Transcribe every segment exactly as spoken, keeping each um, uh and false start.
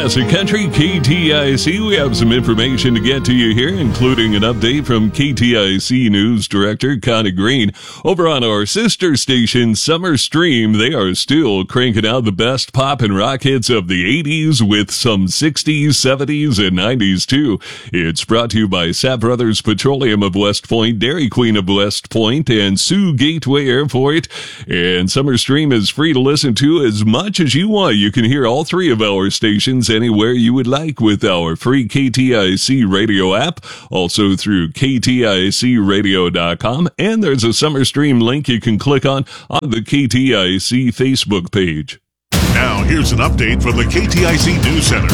Classic Country, K T I C. We have some information to get to you here, including an update from K T I C News Director Connie Green. Over on our sister station, Summer Stream, they are still cranking out the best pop and rock hits of the eighties with some sixties, seventies, and nineties too. It's brought to you by Sapp Brothers Petroleum of West Point, Dairy Queen of West Point, and Sioux Gateway Airport. And Summer Stream is free to listen to as much as you want. You can hear all three of our stations anywhere you would like with our free K T I C radio app, also through K T I C radio dot com, and there's a Summer Stream link you can click on on the K T I C Facebook page. Now here's an update from the K T I C News Center.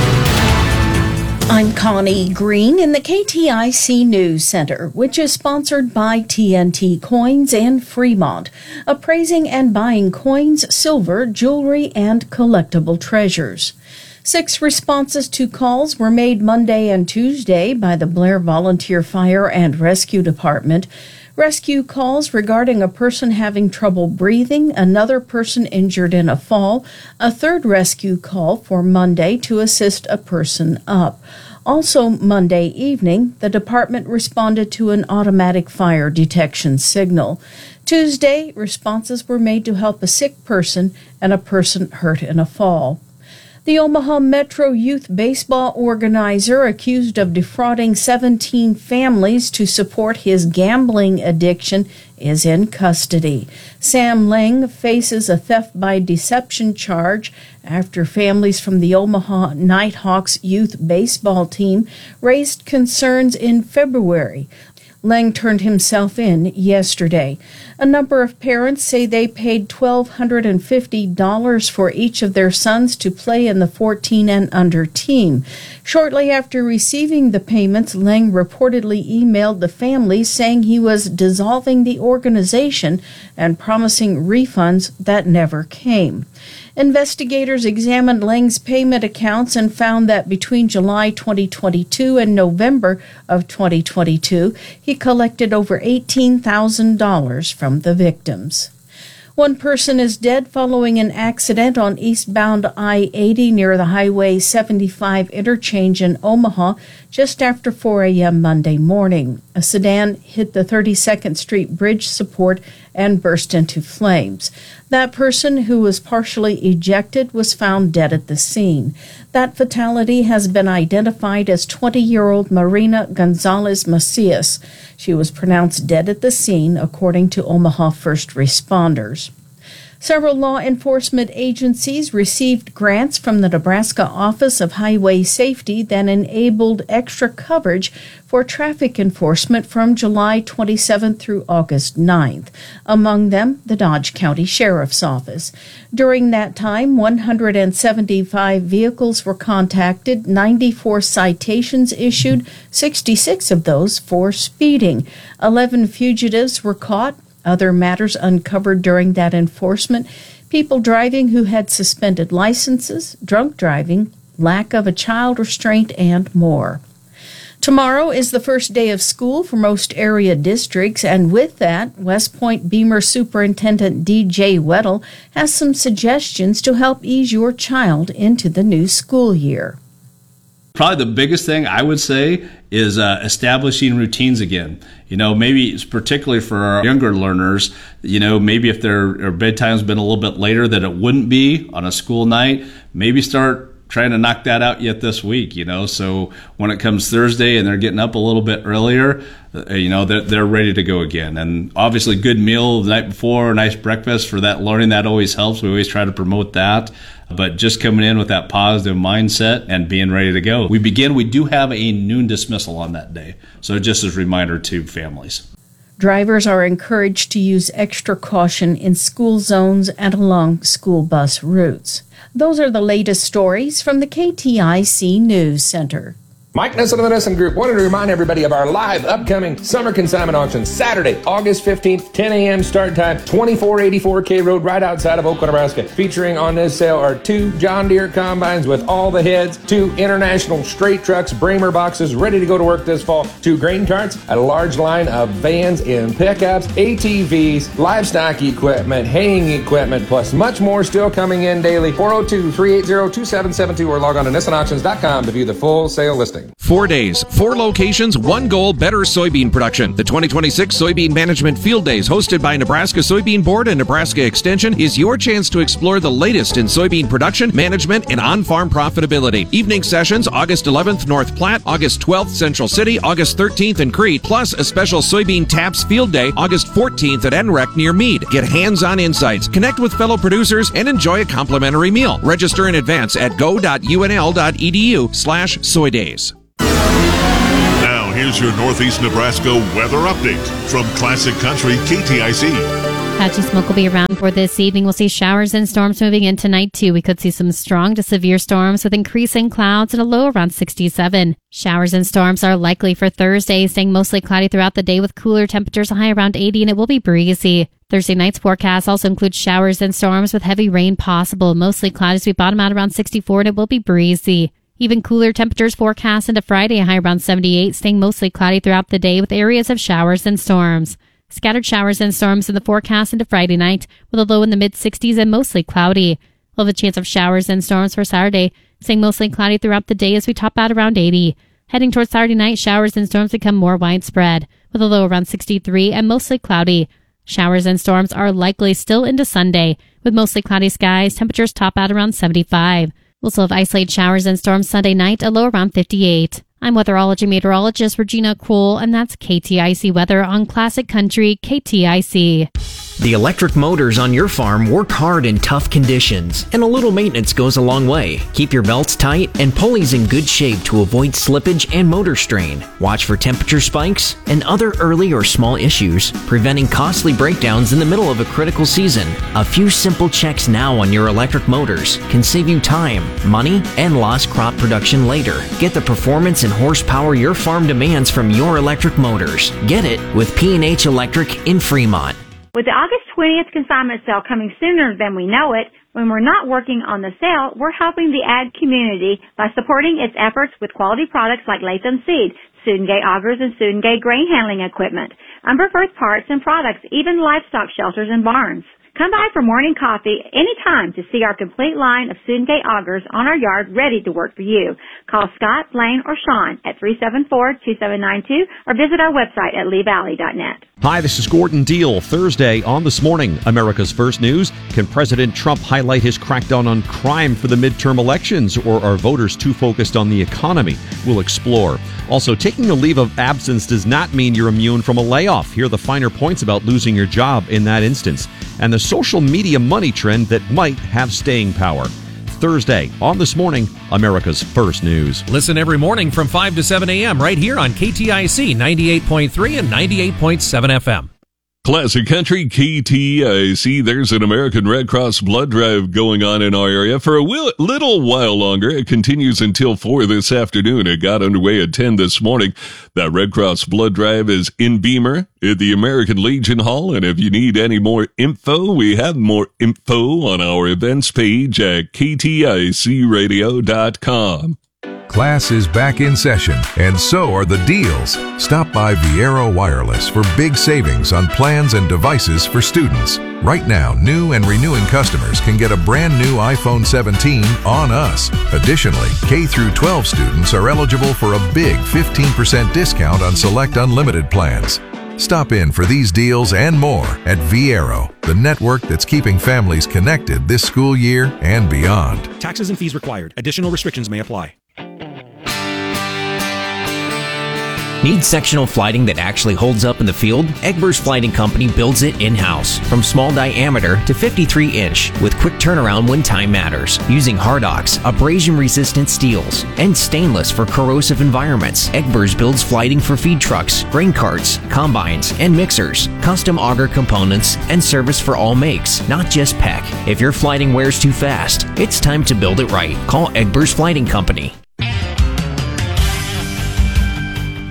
I'm Connie Green in the K T I C News Center, which is sponsored by T N T Coins and Fremont, appraising and buying coins, silver, jewelry, and collectible treasures. Six responses to calls were made Monday and Tuesday by the Blair Volunteer Fire and Rescue Department. Rescue calls regarding a person having trouble breathing, another person injured in a fall, a third rescue call for Monday to assist a person up. Also Monday evening, the department responded to an automatic fire detection signal. Tuesday, responses were made to help a sick person and a person hurt in a fall. The Omaha Metro Youth Baseball organizer accused of defrauding seventeen families to support his gambling addiction is in custody. Sam Lang faces a theft by deception charge after families from the Omaha Nighthawks youth baseball team raised concerns in February. Lang turned himself in yesterday. A number of parents say they paid one thousand two hundred fifty dollars for each of their sons to play in the fourteen and under team. Shortly after receiving the payments, Lang reportedly emailed the families saying he was dissolving the organization and promising refunds that never came. Investigators examined Lang's payment accounts and found that between July twenty twenty-two and November of twenty twenty-two, he collected over eighteen thousand dollars from the victims. One person is dead following an accident on eastbound I eighty near the Highway seventy-five interchange in Omaha just after four a.m. Monday morning. A sedan hit the thirty-second Street bridge support and burst into flames. That person, who was partially ejected, was found dead at the scene. That fatality has been identified as twenty-year-old Marina Gonzalez Macias. She was pronounced dead at the scene, according to Omaha first responders. Several law enforcement agencies received grants from the Nebraska Office of Highway Safety that enabled extra coverage for traffic enforcement from July twenty-seventh through August ninth. Among them, the Dodge County Sheriff's Office. During that time, one hundred seventy-five vehicles were contacted, ninety-four citations issued, sixty-six of those for speeding. eleven fugitives were caught. Other matters uncovered during that enforcement: people driving who had suspended licenses, drunk driving, lack of a child restraint, and more. Tomorrow is the first day of school for most area districts, and with that, West Point Beamer Superintendent D J Weddle has some suggestions to help ease your child into the new school year. Probably the biggest thing I would say is uh, establishing routines again. You know, maybe it's particularly for our younger learners, you know, maybe if their, their bedtime's been a little bit later than it wouldn't be on a school night, maybe start trying to knock that out yet this week, you know. So when it comes Thursday and they're getting up a little bit earlier, uh, you know, they're, they're ready to go again. And obviously good meal the night before, nice breakfast for that learning, that always helps. We always try to promote that. But just coming in with that positive mindset and being ready to go. We begin, we do have a noon dismissal on that day. So just as a reminder to families. Drivers are encouraged to use extra caution in school zones and along school bus routes. Those are the latest stories from the K T I C News Center. Mike Nissen of the Nissen Group wanted to remind everybody of our live upcoming summer consignment auction Saturday, August fifteenth, ten a.m. start time, twenty-four eighty-four K Road, right outside of Oakland, Nebraska. Featuring on this sale are two John Deere combines with all the heads, two International straight trucks, Bramer boxes ready to go to work this fall, two grain carts, a large line of vans and pickups, A T Vs, livestock equipment, haying equipment, plus much more still coming in daily. four oh two, three eight zero, two seven seven two or log on to Nissan Auctions dot com to view the full sale listing. Four days, four locations, one goal, better soybean production. The twenty twenty-six Soybean Management Field Days, hosted by Nebraska Soybean Board and Nebraska Extension, is your chance to explore the latest in soybean production, management, and on-farm profitability. Evening sessions, August eleventh, North Platte, August twelfth, Central City, August thirteenth in Crete, plus a special Soybean Taps Field Day, August fourteenth at N R E C near Meade. Get hands-on insights, connect with fellow producers, and enjoy a complimentary meal. Register in advance at go dot u n l dot e d u slash soy days. Now, here's your Northeast Nebraska weather update from Classic Country K T I C. Patchy smoke will be around for this evening. We'll see showers and storms moving in tonight, too. We could see some strong to severe storms with increasing clouds and a low around sixty-seven. Showers and storms are likely for Thursday, staying mostly cloudy throughout the day with cooler temperatures, a high around eighty, and it will be breezy. Thursday night's forecast also includes showers and storms with heavy rain possible. Mostly cloudy as we bottom out around sixty-four, and it will be breezy. Even cooler temperatures forecast into Friday, a high around seventy-eight, staying mostly cloudy throughout the day with areas of showers and storms. Scattered showers and storms in the forecast into Friday night, with a low in the mid-sixties and mostly cloudy. We'll have a chance of showers and storms for Saturday, staying mostly cloudy throughout the day as we top out around eighty. Heading towards Saturday night, showers and storms become more widespread, with a low around sixty-three and mostly cloudy. Showers and storms are likely still into Sunday, with mostly cloudy skies, temperatures top out around seventy-five. We'll still have isolated showers and storms Sunday night, a low around fifty-eight. I'm weatherology meteorologist Regina Kroll, and that's K T I C weather on Classic Country K T I C. The electric motors on your farm work hard in tough conditions, and a little maintenance goes a long way. Keep your belts tight and pulleys in good shape to avoid slippage and motor strain. Watch for temperature spikes and other early or small issues, preventing costly breakdowns in the middle of a critical season. A few simple checks now on your electric motors can save you time, money, and lost crop production later. Get the performance and horsepower your farm demands from your electric motors. Get it with P and H Electric in Fremont. With the August twentieth consignment sale coming sooner than we know it, when we're not working on the sale, we're helping the ag community by supporting its efforts with quality products like Latham Seed, Sudengate augers, and Sudengate grain handling equipment, Umber Firth parts and products, even livestock shelters and barns. Come by for morning coffee anytime to see our complete line of Sudengate augers on our yard ready to work for you. Call Scott, Blaine, or Sean at three seven four, two seven nine two or visit our website at lee valley dot net. Hi, this is Gordon Deal. Thursday on This Morning, America's First News. Can President Trump highlight his crackdown on crime for the midterm elections, or are voters too focused on the economy? We'll explore. Also, taking a leave of absence does not mean you're immune from a layoff. Here are the finer points about losing your job in that instance, and the social media money trend that might have staying power. Thursday on This Morning, America's First News. Listen every morning from five to seven a.m. right here on K T I C ninety-eight point three and ninety-eight point seven F M. Classic Country K T I C. There's an American Red Cross blood drive going on in our area for a will, little while longer. It continues until four this afternoon. It got underway at ten this morning. That Red Cross blood drive is in Beamer at the American Legion Hall. And if you need any more info, we have more info on our events page at k t i c radio dot com. Class is back in session, and so are the deals. Stop by Viero Wireless for big savings on plans and devices for students. Right now, new and renewing customers can get a brand new iPhone seventeen on us. Additionally, K through twelve students are eligible for a big fifteen percent discount on select unlimited plans. Stop in for these deals and more at Viero, the network that's keeping families connected this school year and beyond. Taxes and fees required. Additional restrictions may apply. Need sectional flighting that actually holds up in the field? Egbers Flighting Company builds it in-house, from small diameter to fifty-three inch, with quick turnaround when time matters. Using Hardox, abrasion-resistant steels, and stainless for corrosive environments, Egbers builds flighting for feed trucks, grain carts, combines, and mixers, custom auger components, and service for all makes, not just P E C. If your flighting wears too fast, it's time to build it right. Call Egbers Flighting Company.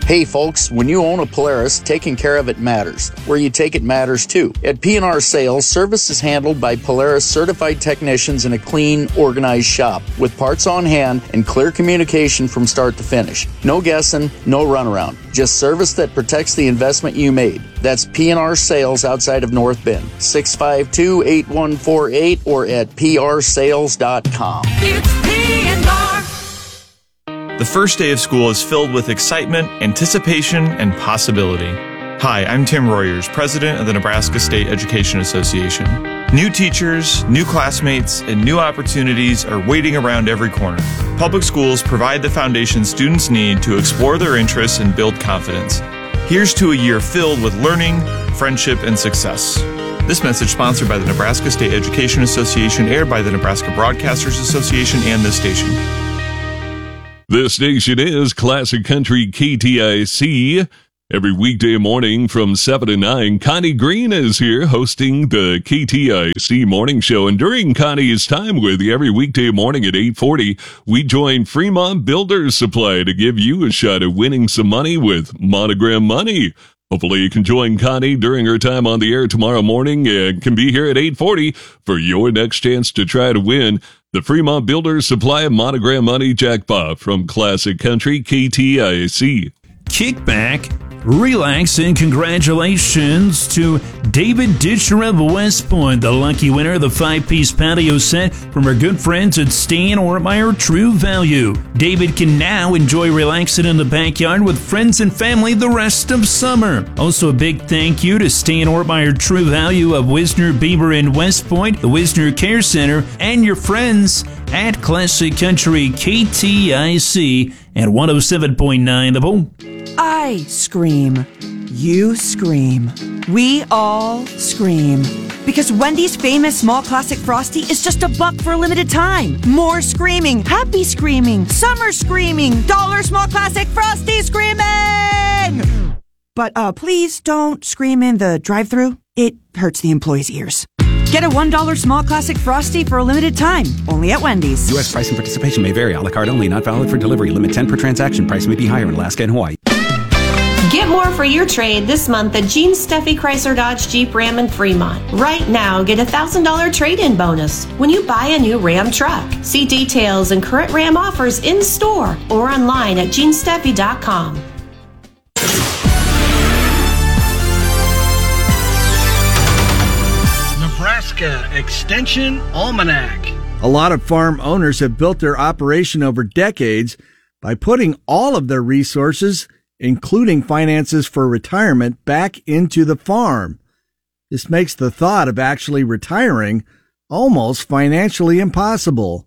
Hey folks, when you own a Polaris, taking care of it matters. Where you take it matters too. At P and R Sales, service is handled by Polaris certified technicians in a clean, organized shop with parts on hand and clear communication from start to finish. No guessing, no runaround. Just service that protects the investment you made. That's P and R Sales outside of North Bend. six five two, eight one four eight or at p r sales dot com. It's P and R. The first day of school is filled with excitement, anticipation, and possibility. Hi, I'm Tim Royers, president of the Nebraska State Education Association. New teachers, new classmates, and new opportunities are waiting around every corner. Public schools provide the foundation students need to explore their interests and build confidence. Here's to a year filled with learning, friendship, and success. This message sponsored by the Nebraska State Education Association, aired by the Nebraska Broadcasters Association and this station. This station is Classic Country K T I C. Every weekday morning from seven to nine, Connie Green is here hosting the K T I C Morning Show. And during Connie's time with you every weekday morning at eight forty, we join Fremont Builders Supply to give you a shot at winning some money with Monogram Money. Hopefully you can join Connie during her time on the air tomorrow morning and can be here at eight forty for your next chance to try to win the Fremont Builders Supply Monogram Money Jackpot from Classic Country K T I C. Kickback, relax, and congratulations to David Ditcher of West Point, the lucky winner of the five-piece patio set from our good friends at Stan Ortmeyer True Value. David can now enjoy relaxing in the backyard with friends and family the rest of summer. Also, a big thank you to Stan Ortmeyer True Value of Wisner, Beaver, and West Point, the Wisner Care Center, and your friends at Classic Country K T I C at one oh seven point nine The Bull. I scream. You scream. We all scream. Because Wendy's famous small classic Frosty is just a buck for a limited time. More screaming. Happy screaming. Summer screaming. Dollar small classic Frosty screaming! But uh, please don't scream in the drive-thru. It hurts the employees' ears. Get a one dollar small classic Frosty for a limited time. Only at Wendy's. U S price and participation may vary. A la carte only. Not valid for delivery. Limit ten per transaction. Price may be higher in Alaska and Hawaii. Get more for your trade this month at Gene Steffi Chrysler Dodge Jeep Ram in Fremont. Right now, get a one thousand dollars trade-in bonus when you buy a new Ram truck. See details and current Ram offers in store or online at gene steffi dot com. Nebraska Extension Almanac. A lot of farm owners have built their operation over decades by putting all of their resources, including finances for retirement, back into the farm. This makes the thought of actually retiring almost financially impossible.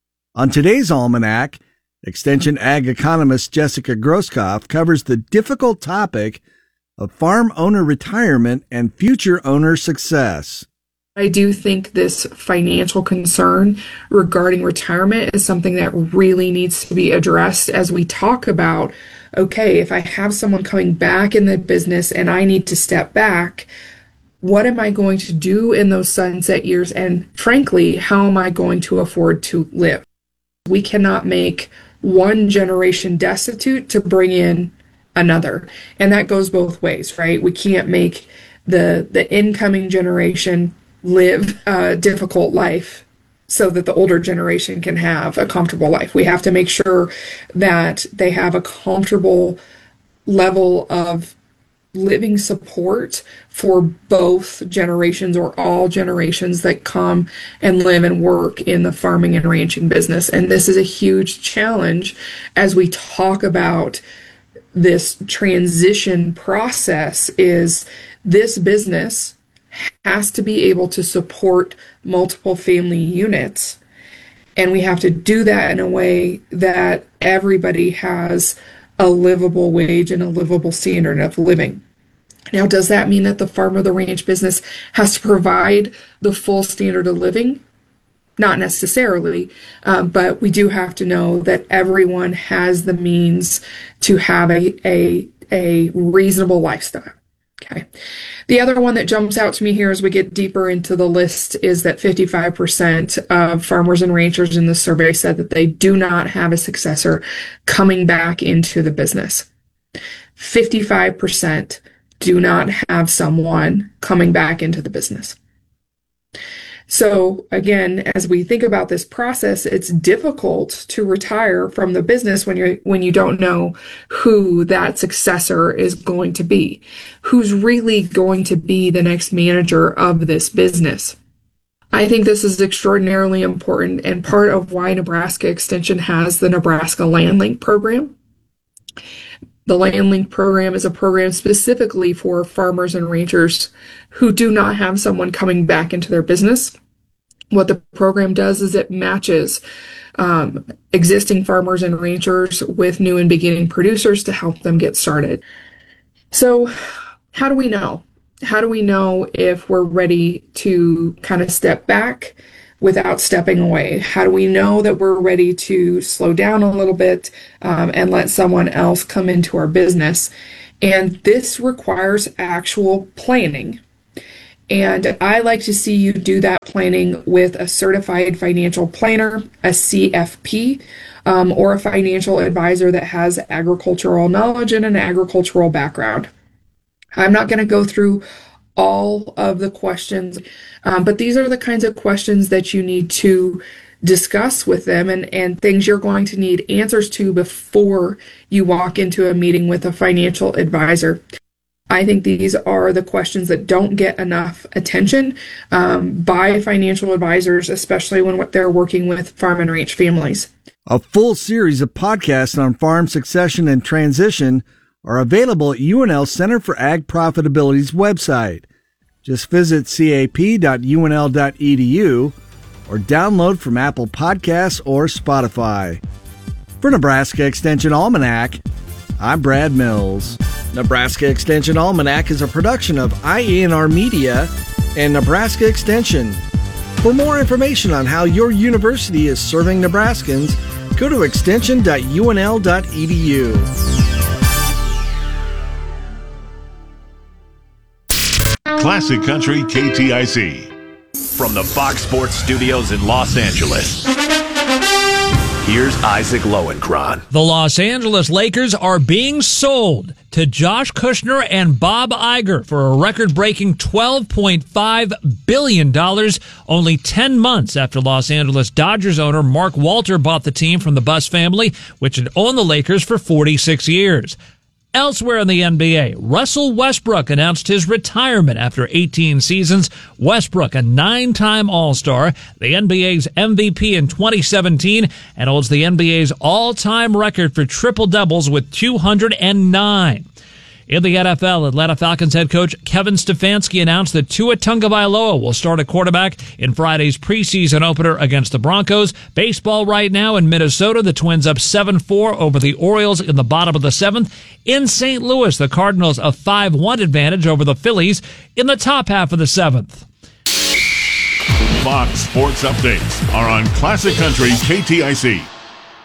On today's Almanac, Extension Ag economist Jessica Groskopf covers the difficult topic of farm owner retirement and future owner success. I do think this financial concern regarding retirement is something that really needs to be addressed as we talk about, okay, if I have someone coming back in the business and I need to step back, what am I going to do in those sunset years? And frankly, how am I going to afford to live? We cannot make one generation destitute to bring in another. And that goes both ways, right? We can't make the, the incoming generation live a difficult life so that the older generation can have a comfortable life. We have to make sure that they have a comfortable level of living support for both generations or all generations that come and live and work in the farming and ranching business. And this is a huge challenge as we talk about this transition process. Is this business has to be able to support multiple family units. And we have to do that in a way that everybody has a livable wage and a livable standard of living. Now, does that mean that the farm or the ranch business has to provide the full standard of living? Not necessarily, uh, but we do have to know that everyone has the means to have a, a, a reasonable lifestyle. Okay. The other one that jumps out to me here as we get deeper into the list is that fifty-five percent of farmers and ranchers in the survey said that they do not have a successor coming back into the business. fifty-five percent do not have someone coming back into the business. So again, as we think about this process, it's difficult to retire from the business when you're when you don't know who that successor is going to be, who's really going to be the next manager of this business. I think this is extraordinarily important and part of why Nebraska Extension has the Nebraska LandLink program. The LandLink program is a program specifically for farmers and ranchers who do not have someone coming back into their business. What the program does is it matches um, existing farmers and ranchers with new and beginning producers to help them get started. So how do we know? How do we know if we're ready to kind of step back without stepping away? How do we know that we're ready to slow down a little bit um, and let someone else come into our business? And this requires actual planning. And I like to see you do that planning with a certified financial planner, a C F P, um, or a financial advisor that has agricultural knowledge and an agricultural background. I'm not going to go through all of the questions, um, but these are the kinds of questions that you need to discuss with them and, and things you're going to need answers to before you walk into a meeting with a financial advisor. I think these are the questions that don't get enough attention um, by financial advisors, especially when they're working with farm and ranch families. A full series of podcasts on farm succession and transition are available at U N L Center for Ag Profitability's website. Just visit c a p dot u n l dot e d u or download from Apple Podcasts or Spotify. For Nebraska Extension Almanac, I'm Brad Mills. Nebraska Extension Almanac is a production of I A N R Media and Nebraska Extension. For more information on how your university is serving Nebraskans, go to extension dot u n l dot e d u. Classic Country K T I C. From the Fox Sports Studios in Los Angeles, here's Isaac Lowenkron. The Los Angeles Lakers are being sold to Josh Kushner and Bob Iger for a record-breaking twelve point five billion dollars, only ten months after Los Angeles Dodgers owner Mark Walter bought the team from the Buss family, which had owned the Lakers for forty-six years. Elsewhere in the N B A, Russell Westbrook announced his retirement after eighteen seasons. Westbrook, a nine-time All-Star, the N B A's M V P in twenty seventeen, and holds the N B A's all-time record for triple-doubles with two hundred nine. In the N F L, Atlanta Falcons head coach Kevin Stefanski announced that Tua Tagovailoa will start at quarterback in Friday's preseason opener against the Broncos. Baseball right now in Minnesota, the Twins up seven four over the Orioles in the bottom of the seventh. In Saint Louis, the Cardinals a five one advantage over the Phillies in the top half of the seventh. Fox Sports Updates are on Classic Country K T I C.